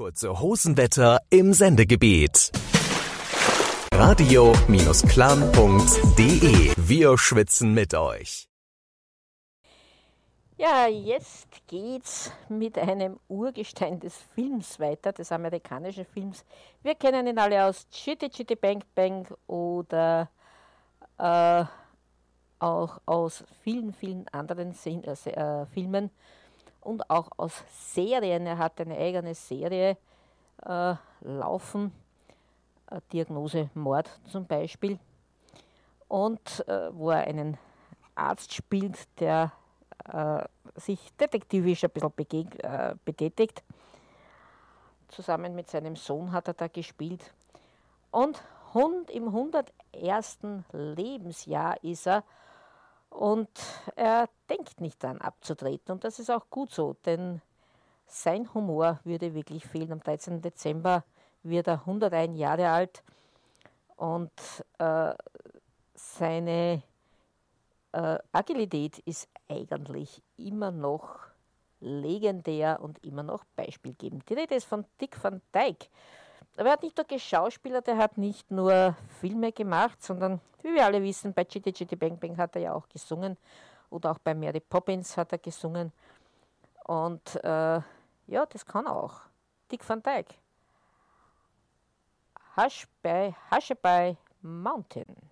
Kurze Hosenwetter im Sendegebiet. Radio-clan.de. Wir schwitzen mit euch. Ja, jetzt geht's mit einem Urgestein des Films weiter, des amerikanischen Films. Wir kennen ihn alle aus Chitty Chitty Bang Bang oder auch aus vielen, vielen anderen Filmen und auch aus Serien. Er hat eine eigene Serie laufen, Diagnose Mord zum Beispiel, und wo er einen Arzt spielt, der sich detektivisch ein bisschen betätigt. Zusammen mit seinem Sohn hat er da gespielt. Und im 101. Lebensjahr ist er und er denkt nicht daran abzutreten. Und das ist auch gut so, denn sein Humor würde wirklich fehlen. Am 13. Dezember wird er 101 Jahre alt und seine Agilität ist eigentlich immer noch legendär und immer noch beispielgebend. Die Rede ist von Dick Van Dyke. Aber er hat nicht nur geschauspielert, er hat nicht nur Filme gemacht, sondern, wie wir alle wissen, bei Chitty Chitty Bang Bang hat er ja auch gesungen oder auch bei Mary Poppins hat er gesungen. Und ja, das kann er auch. Dick Van Dyke. Hush by Mountain.